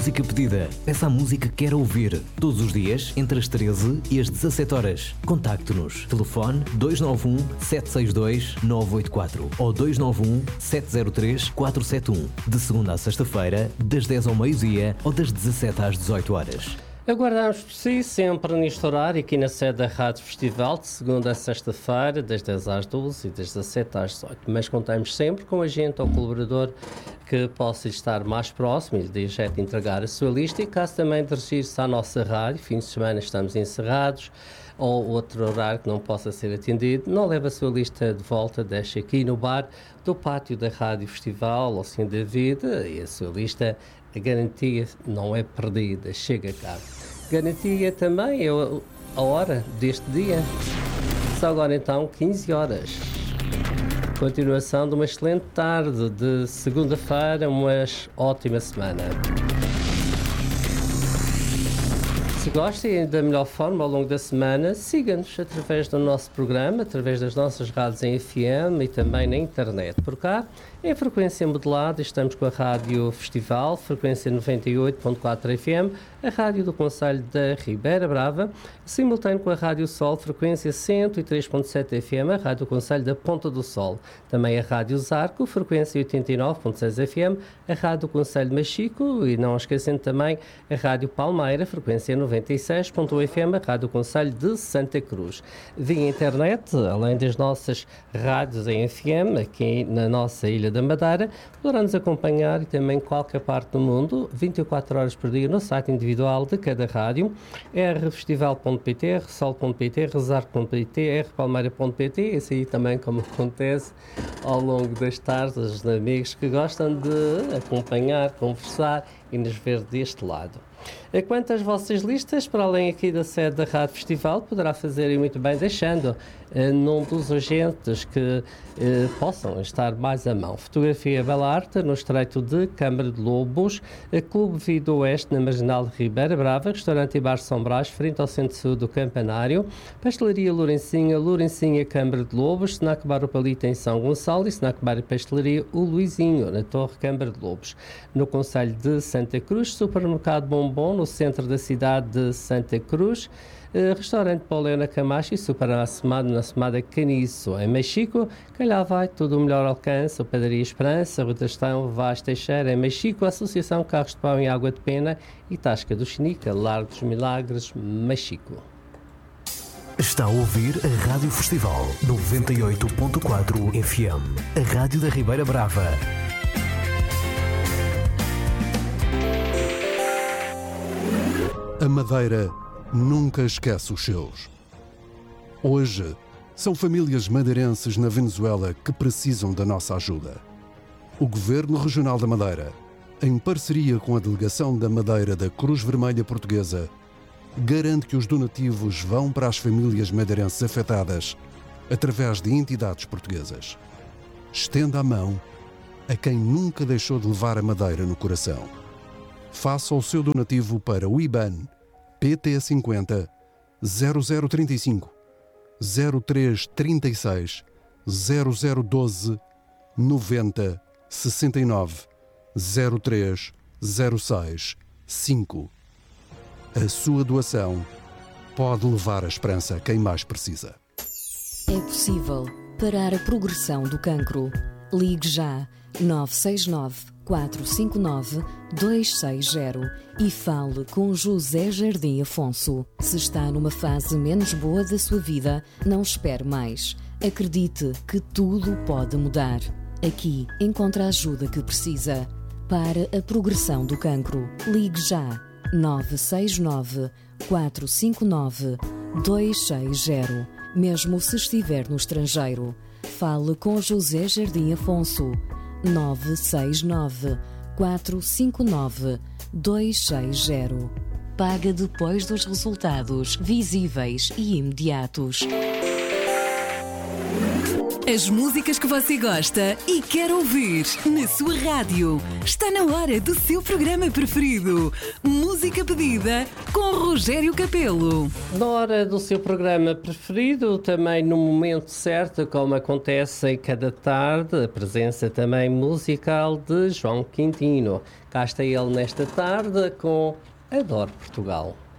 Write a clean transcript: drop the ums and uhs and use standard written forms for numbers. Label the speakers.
Speaker 1: música pedida. Peça a música que quer ouvir. Todos os dias, entre as 13 e as 17 horas. Contacte-nos. Telefone 291 762 984 ou 291 703 471. De segunda a sexta-feira, das 10 ao meio-dia ou das 17 às 18 horas.
Speaker 2: Aguardamos por si sempre neste horário aqui na sede da Rádio Festival, de segunda a sexta-feira, das 10 às 12 e das 17 às 18. Mas contamos sempre com um agente ou colaborador que possa estar mais próximo e lhe dê jeito de entregar a sua lista, e caso também dirigir-se à nossa rádio, fim de semana estamos encerrados, ou outro horário que não possa ser atendido, não leve a sua lista de volta, deixe aqui no bar do pátio da Rádio Festival, ao fim da vida, e a sua lista, a garantia não é perdida, chega cá. Garantia também é a hora deste dia. Só agora então 15 horas. Continuação de uma excelente tarde de segunda-feira, uma ótima semana. Se gostem da melhor forma ao longo da semana, siga-nos através do nosso programa, através das nossas rádios em FM e também na internet. Por cá, em frequência modulada, estamos com a Rádio Festival, frequência 98.4 FM, a Rádio do Concelho da Ribeira Brava, simultâneo com a Rádio Sol, frequência 103.7 FM, a Rádio do Concelho da Ponta do Sol. Também a Rádio Zarco, frequência 89.6 FM, a Rádio do Concelho de Machico e não esquecendo também a Rádio Palmeira, frequência 96.1 FM, a Rádio do Concelho de Santa Cruz. Via internet, além das nossas rádios em FM, aqui na nossa Ilha da Madeira, poderão nos acompanhar e também em qualquer parte do mundo, 24 horas por dia, no site individual de cada rádio, rfestival.pt, rsol.pt, rezar.pt, rpalmeira.pt, esse aí também, como acontece ao longo das tardes, os amigos que gostam de acompanhar, conversar e nos ver deste lado. Quanto às vossas listas, para além aqui da sede da Rádio Festival, poderá fazer e muito bem deixando num dos agentes que possam estar mais à mão. Fotografia Bela Arte, no Estreito de Câmara de Lobos, Clube Vida Oeste, na Marginal de Ribeira Brava, Restaurante e Bar São Brás, frente ao Centro-Sul do Campanário, Pastelaria Lourencinha, Câmara de Lobos, Snack Bar O Palito em São Gonçalo e Snack Bar e Pastelaria O Luizinho, na Torre Câmara de Lobos. No Concelho de Santa Cruz, Supermercado Bombom, no centro da cidade de Santa Cruz, Restaurante Paulena Camacho e Supermercado na Semada Caniço. Em Machico, calhar vai tudo o melhor alcance, a Padaria Esperança, Rua Tastão, Vaz Teixeira. Em Machico, a Associação Carros de Pão e Água de Pena e Tasca do Chinica, Largo dos Milagres, Machico.
Speaker 1: Está a ouvir a Rádio Festival 98.4 FM, a Rádio da Ribeira Brava.
Speaker 3: A Madeira nunca esquece os seus. Hoje, são famílias madeirenses na Venezuela que precisam da nossa ajuda. O Governo Regional da Madeira, em parceria com a Delegação da Madeira da Cruz Vermelha Portuguesa, garante que os donativos vão para as famílias madeirenses afetadas através de entidades portuguesas. Estenda a mão a quem nunca deixou de levar a Madeira no coração. Faça o seu donativo para o IBAN PT50 0035 0336 0012 90 69 03 06 5. A sua doação pode levar a esperança a quem mais precisa.
Speaker 4: É possível parar a progressão do cancro. Ligue já 969 459 260 e fale com José Jardim Afonso. Se está numa fase menos boa da sua vida, não espere mais. Acredite que tudo pode mudar. Aqui encontra a ajuda que precisa. Para a progressão do cancro, ligue já 969 459 260. Mesmo se estiver no estrangeiro, fale com José Jardim Afonso. 969 459 260. Paga depois dos resultados visíveis e imediatos.
Speaker 5: As músicas que você gosta e quer ouvir na sua rádio. Está na hora do seu programa preferido. Música pedida com Rogério Capelo.
Speaker 2: Na hora do seu programa preferido, também no momento certo, como acontece em cada tarde, a presença também musical de João Quintino. Cá está ele nesta tarde com Adoro Portugal.